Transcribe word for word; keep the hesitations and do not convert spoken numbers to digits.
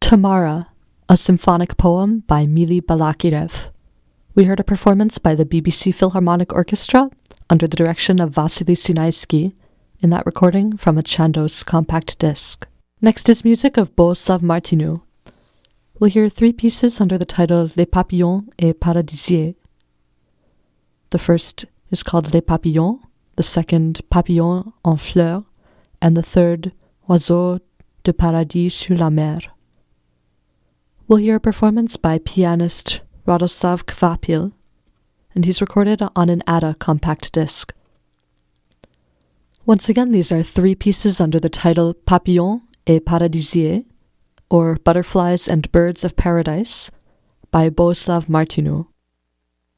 Tamara, a symphonic poem by Mili Balakirev. We heard a performance by the B B C Philharmonic Orchestra under the direction of Vasily Sinaisky in that recording from a Chandos compact disc. Next is music of Bohuslav Martinu. We'll hear three pieces under the title Les Papillons et Paradisiers. The first is called Les Papillons, the second Papillons en fleurs, and the third Oiseaux de Paradis sur la mer. We'll hear a performance by pianist Radoslav Kvapil, and he's recorded on an A D A compact disc. Once again, these are three pieces under the title Papillons et Paradisiers, or Butterflies and Birds of Paradise, by Bohuslav Martinu.